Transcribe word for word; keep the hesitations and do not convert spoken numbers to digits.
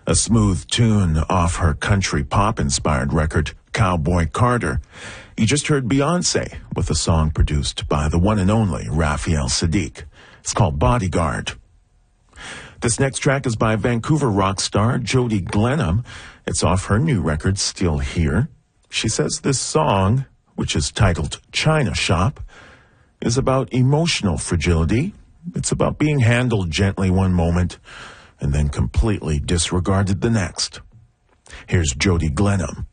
A smooth tune off her country pop-inspired record, Cowboy Carter. You just heard Beyoncé with a song produced by the one and only Raphael Saadiq. It's called Bodyguard. This next track is by Vancouver rock star Jody Glenham. It's off her new record, Still Here. She says this song, which is titled China Shop, is about emotional fragility. It's about being handled gently one moment and then completely disregarded the next. Here's Jody Glenham.